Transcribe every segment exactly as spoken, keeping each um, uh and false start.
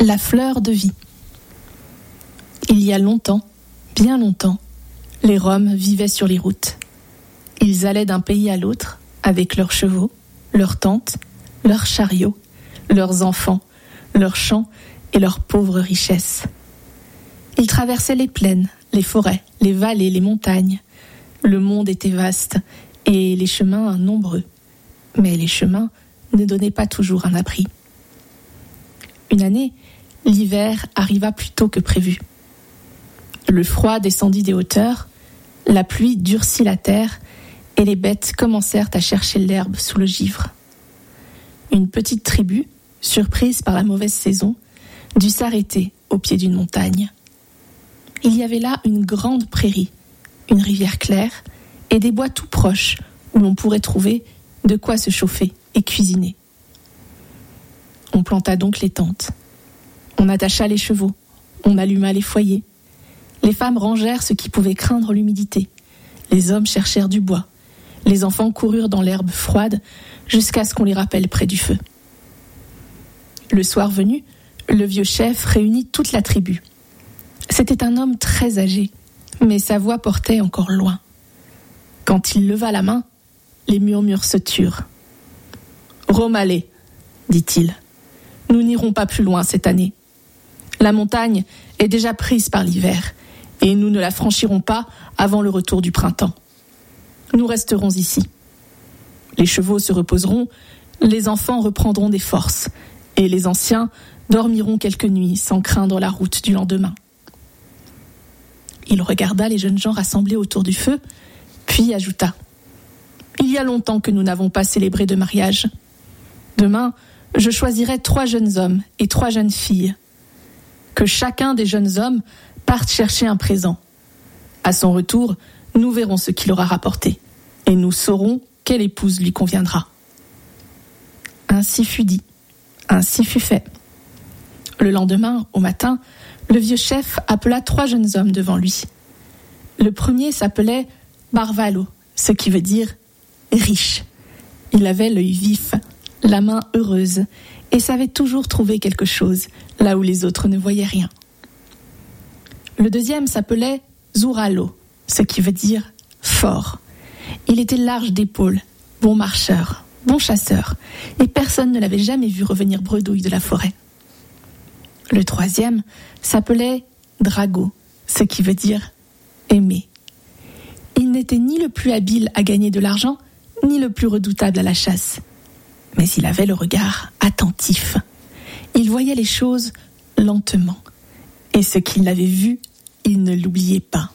la fleur de vie. Il y a longtemps, bien longtemps, les Roms vivaient sur les routes. Ils allaient d'un pays à l'autre avec leurs chevaux, leurs tentes, leurs chariots, leurs enfants, leurs champs et leurs pauvres richesses. Ils traversaient les plaines, les forêts, les vallées, les montagnes. Le monde était vaste et les chemins nombreux. Mais les chemins ne donnaient pas toujours un abri. Une année, l'hiver arriva plus tôt que prévu. Le froid descendit des hauteurs, la pluie durcit la terre et les bêtes commencèrent à chercher l'herbe sous le givre. Une petite tribu, surprise par la mauvaise saison, dut s'arrêter au pied d'une montagne. Il y avait là une grande prairie, une rivière claire et des bois tout proches où l'on pourrait trouver de quoi se chauffer et cuisiner. On planta donc les tentes. On attacha les chevaux, on alluma les foyers. Les femmes rangèrent ce qui pouvait craindre l'humidité. Les hommes cherchèrent du bois. Les enfants coururent dans l'herbe froide jusqu'à ce qu'on les rappelle près du feu. Le soir venu, le vieux chef réunit toute la tribu. C'était un homme très âgé, mais sa voix portait encore loin. Quand il leva la main, les murmures se turent. « Romalais, dit-il, nous n'irons pas plus loin cette année. La montagne est déjà prise par l'hiver, et nous ne la franchirons pas avant le retour du printemps. Nous resterons ici. Les chevaux se reposeront, les enfants reprendront des forces, et les anciens dormiront quelques nuits sans craindre la route du lendemain. » Il regarda les jeunes gens rassemblés autour du feu, puis ajouta « Il y a longtemps que nous n'avons pas célébré de mariage. Demain, je choisirai trois jeunes hommes et trois jeunes filles. Que chacun des jeunes hommes parte chercher un présent. À son retour, nous verrons ce qu'il aura rapporté, et nous saurons quelle épouse lui conviendra. » Ainsi fut dit, ainsi fut fait. Le lendemain, au matin, le vieux chef appela trois jeunes hommes devant lui. Le premier s'appelait Barvalo, ce qui veut dire riche. Il avait l'œil vif, la main heureuse, et savait toujours trouver quelque chose, là où les autres ne voyaient rien. Le deuxième s'appelait Zuralo, ce qui veut dire fort. Il était large d'épaules, bon marcheur, bon chasseur, et personne ne l'avait jamais vu revenir bredouille de la forêt. Le troisième s'appelait Drago, ce qui veut dire aimer. Il n'était ni le plus habile à gagner de l'argent, ni le plus redoutable à la chasse. Mais il avait le regard attentif. Il voyait les choses lentement. Et ce qu'il avait vu, il ne l'oubliait pas.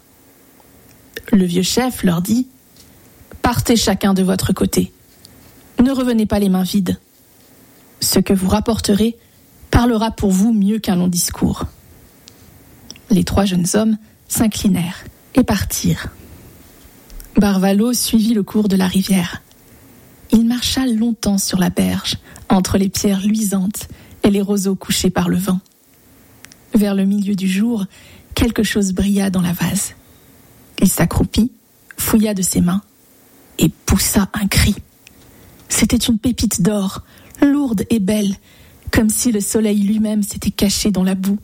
Le vieux chef leur dit « Partez chacun de votre côté. Ne revenez pas les mains vides. Ce que vous rapporterez parlera pour vous mieux qu'un long discours. » Les trois jeunes hommes s'inclinèrent et partirent. Barvalo suivit le cours de la rivière. Il marcha longtemps sur la berge, entre les pierres luisantes et les roseaux couchés par le vent. Vers le milieu du jour, quelque chose brilla dans la vase. Il s'accroupit, fouilla de ses mains et poussa un cri. C'était une pépite d'or, lourde et belle, comme si le soleil lui-même s'était caché dans la boue.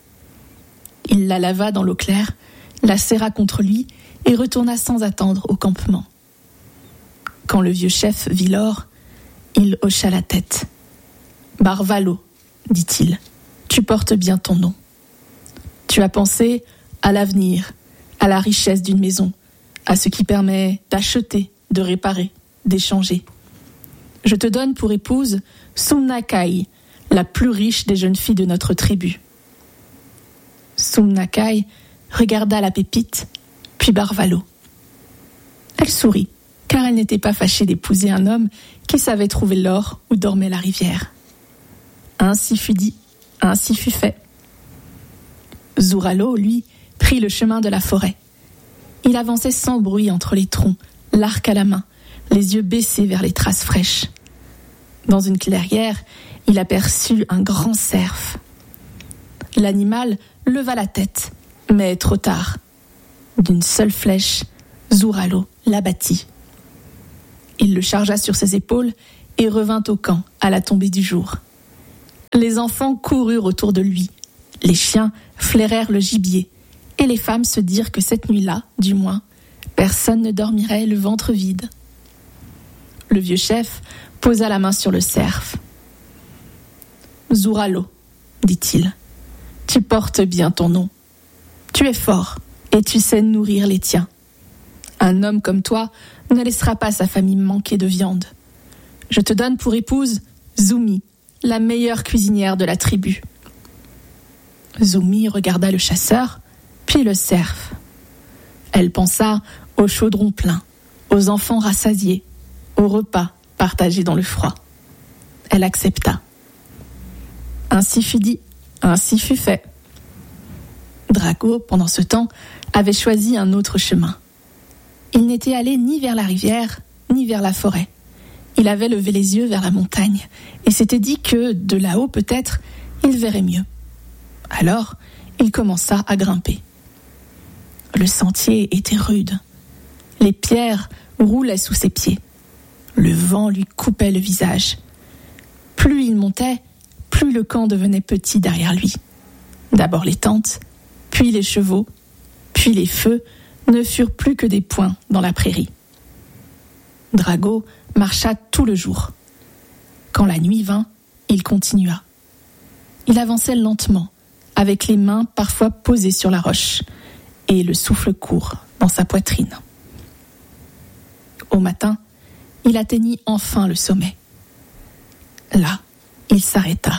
Il la lava dans l'eau claire, la serra contre lui et retourna sans attendre au campement. Quand le vieux chef vit l'or, il hocha la tête. « Barvalo, dit-il, tu portes bien ton nom. Tu as pensé à l'avenir, à la richesse d'une maison, à ce qui permet d'acheter, de réparer, d'échanger. Je te donne pour épouse Sumnakai, la plus riche des jeunes filles de notre tribu. » Sumnakai regarda la pépite, puis Barvalo. Elle sourit, car elle n'était pas fâchée d'épouser un homme qui savait trouver l'or où dormait la rivière. Ainsi fut dit, ainsi fut fait. Zuralo, lui, prit le chemin de la forêt. Il avançait sans bruit entre les troncs, l'arc à la main, les yeux baissés vers les traces fraîches. Dans une clairière, il aperçut un grand cerf. L'animal leva la tête, mais trop tard. D'une seule flèche, Zuralo l'abattit. Il le chargea sur ses épaules et revint au camp à la tombée du jour. Les enfants coururent autour de lui. Les chiens flairèrent le gibier. Et les femmes se dirent que cette nuit-là, du moins, personne ne dormirait le ventre vide. Le vieux chef posa la main sur le cerf. « Zouralo, dit-il, tu portes bien ton nom. Tu es fort et tu sais nourrir les tiens. Un homme comme toi ne laissera pas sa famille manquer de viande. Je te donne pour épouse Zoumi, la meilleure cuisinière de la tribu. » Zoumi regarda le chasseur, puis le cerf. Elle pensa au chaudron plein, aux enfants rassasiés, au repas partagé dans le froid. Elle accepta. Ainsi fut dit, ainsi fut fait. Drago, pendant ce temps, avait choisi un autre chemin. Il n'était allé ni vers la rivière, ni vers la forêt. Il avait levé les yeux vers la montagne et s'était dit que, de là-haut peut-être, il verrait mieux. Alors, il commença à grimper. Le sentier était rude. Les pierres roulaient sous ses pieds. Le vent lui coupait le visage. Plus il montait, plus le camp devenait petit derrière lui. D'abord les tentes, puis les chevaux, puis les feux ne furent plus que des points dans la prairie. Drago marcha tout le jour. Quand la nuit vint, il continua. Il avançait lentement, avec les mains parfois posées sur la roche, et le souffle court dans sa poitrine. Au matin, il atteignit enfin le sommet. Là, il s'arrêta.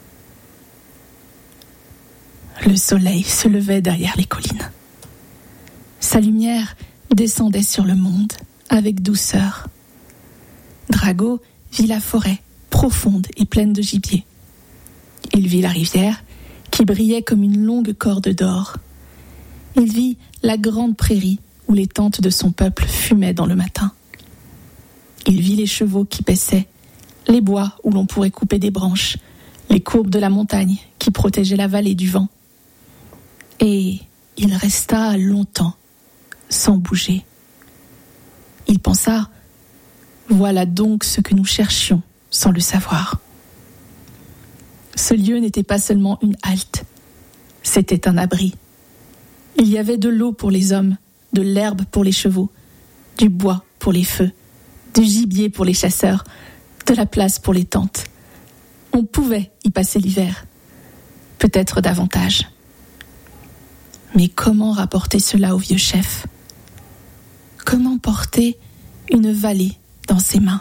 Le soleil se levait derrière les collines. Sa lumière descendait sur le monde avec douceur. Drago vit la forêt profonde et pleine de gibier. Il vit la rivière qui brillait comme une longue corde d'or. Il vit la grande prairie où les tentes de son peuple fumaient dans le matin. Il vit les chevaux qui paissaient, les bois où l'on pourrait couper des branches, les courbes de la montagne qui protégeaient la vallée du vent. Et il resta longtemps, sans bouger. Il pensa, voilà donc ce que nous cherchions, sans le savoir. Ce lieu n'était pas seulement une halte, c'était un abri. Il y avait de l'eau pour les hommes, de l'herbe pour les chevaux, du bois pour les feux, du gibier pour les chasseurs, de la place pour les tentes. On pouvait y passer l'hiver, peut-être davantage. Mais comment rapporter cela au vieux chef ? Comment porter une vallée dans ses mains ?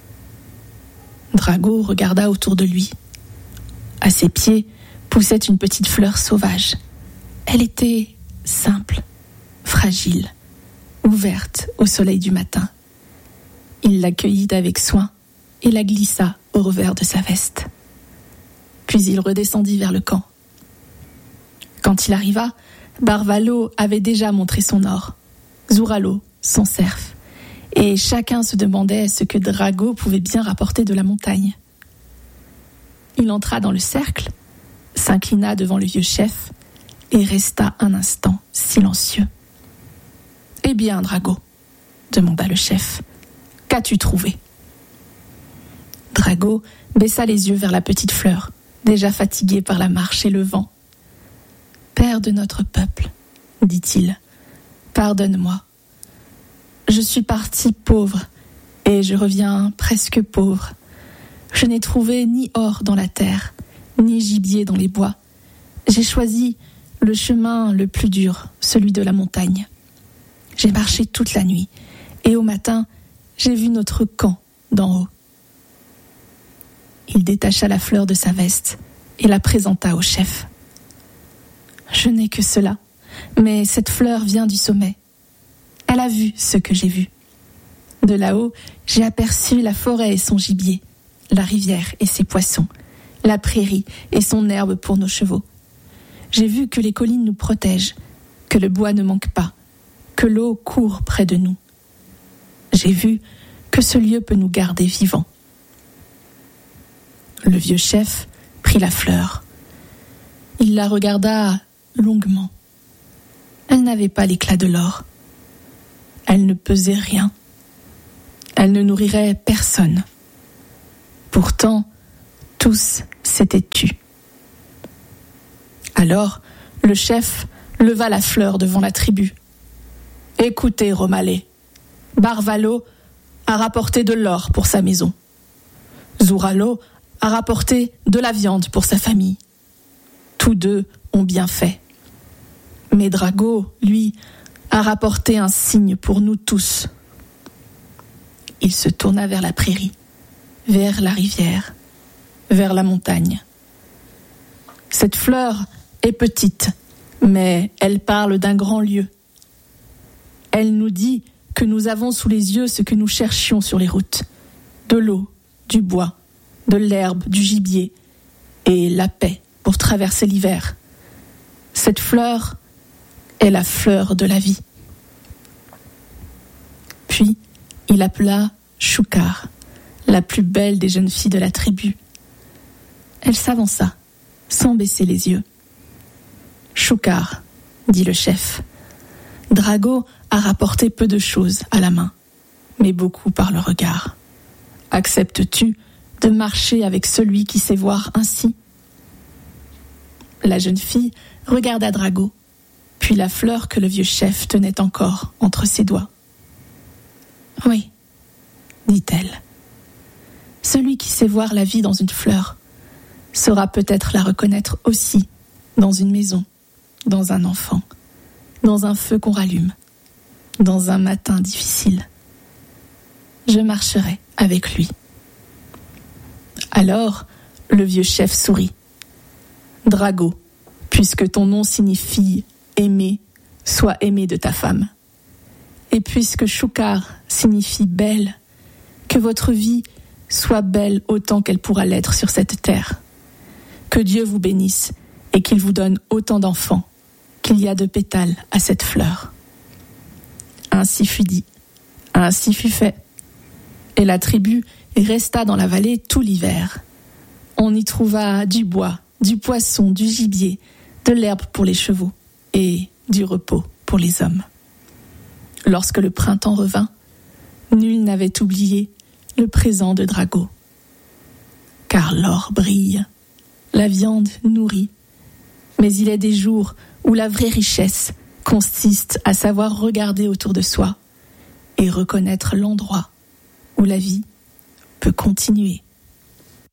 Drago regarda autour de lui. À ses pieds poussait une petite fleur sauvage. Elle était simple, fragile, ouverte au soleil du matin. Il la cueillit avec soin et la glissa au revers de sa veste. Puis il redescendit vers le camp. Quand il arriva, Barvalo avait déjà montré son or, Zouralo son cerf, et chacun se demandait ce que Drago pouvait bien rapporter de la montagne. Il entra dans le cercle, s'inclina devant le vieux chef et resta un instant silencieux. « Eh bien, Drago, demanda le chef, qu'as-tu trouvé ?» Drago baissa les yeux vers la petite fleur, déjà fatiguée par la marche et le vent. « Père de notre peuple, dit-il, pardonne-moi. Je suis parti pauvre et je reviens presque pauvre. Je n'ai trouvé ni or dans la terre, ni gibier dans les bois. J'ai choisi le chemin le plus dur, celui de la montagne. J'ai marché toute la nuit et au matin, j'ai vu notre camp d'en haut. » Il détacha la fleur de sa veste et la présenta au chef. « Je n'ai que cela, mais cette fleur vient du sommet. Elle a vu ce que j'ai vu. De là-haut, j'ai aperçu la forêt et son gibier, la rivière et ses poissons, la prairie et son herbe pour nos chevaux. J'ai vu que les collines nous protègent, que le bois ne manque pas, que l'eau court près de nous. J'ai vu que ce lieu peut nous garder vivants. » Le vieux chef prit la fleur. Il la regarda longuement. Elle n'avait pas l'éclat de l'or. Elle ne pesait rien. Elle ne nourrirait personne. Pourtant, Tous s'étaient tus. Alors, le chef leva la fleur devant la tribu. « Écoutez, Romalé, Barvalo a rapporté de l'or pour sa maison. Zouralo a rapporté de la viande pour sa famille. Tous deux ont bien fait. Mais Drago, lui, a rapporté un signe pour nous tous. » Il se tourna vers la prairie, vers la rivière, vers la montagne. « Cette fleur est petite, mais elle parle d'un grand lieu. Elle nous dit que nous avons sous les yeux ce que nous cherchions sur les routes, de l'eau, du bois, de l'herbe, du gibier et la paix pour traverser l'hiver. Cette fleur est la fleur de la vie. » Puis, il appela Choukar, la plus belle des jeunes filles de la tribu. Elle s'avança, sans baisser les yeux. « Choukar, dit le chef, Drago a rapporté peu de choses à la main, mais beaucoup par le regard. Acceptes-tu de marcher avec celui qui sait voir ainsi ?» La jeune fille regarda Drago, puis la fleur que le vieux chef tenait encore entre ses doigts. « Oui, dit-elle, celui qui sait voir la vie dans une fleur saura peut-être la reconnaître aussi dans une maison, dans un enfant, dans un feu qu'on rallume, dans un matin difficile. Je marcherai avec lui. » Alors, le vieux chef sourit. « Drago, puisque ton nom signifie aimer, sois aimé de ta femme. Et puisque Choukar signifie belle, que votre vie soit belle autant qu'elle pourra l'être sur cette terre. Que Dieu vous bénisse et qu'il vous donne autant d'enfants qu'il y a de pétales à cette fleur. » Ainsi fut dit, ainsi fut fait. Et la tribu resta dans la vallée tout l'hiver. On y trouva du bois, du poisson, du gibier, de l'herbe pour les chevaux et du repos pour les hommes. Lorsque le printemps revint, nul n'avait oublié le présent de Drago. Car l'or brille, la viande nourrit, mais il est des jours où la vraie richesse consiste à savoir regarder autour de soi et reconnaître l'endroit où la vie peut continuer.